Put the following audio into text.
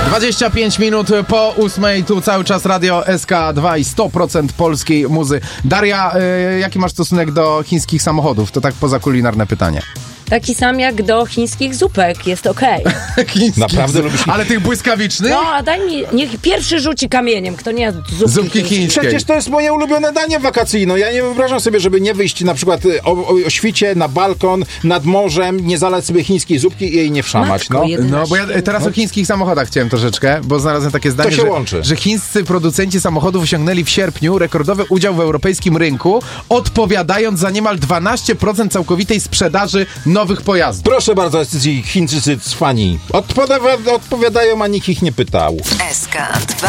25 minut po 8, tu cały czas Radio SK2 i 100% polskiej muzy. Daria, jaki masz stosunek do chińskich samochodów? To tak poza kulinarne pytanie. Taki sam jak do chińskich zupek, jest okej. Naprawdę lubisz... Ale tych błyskawicznych? No, a daj mi, niech pierwszy rzuci kamieniem, kto nie jadł Zupki chińskie. Przecież to jest moje ulubione danie wakacyjne. Ja nie wyobrażam sobie, żeby nie wyjść na przykład o świcie na balkon nad morzem, nie zalać sobie chińskiej zupki i jej nie wszamać. Matko, No, bo ja teraz o chińskich samochodach chciałem troszeczkę, bo znalazłem takie zdanie, że chińscy producenci samochodów osiągnęli w sierpniu rekordowy udział w europejskim rynku, odpowiadając za niemal 12% całkowitej sprzedaży nowych pojazdów. Proszę bardzo, ci Chińczycy cwani. Odpowiadają, a nikt ich nie pytał. SK2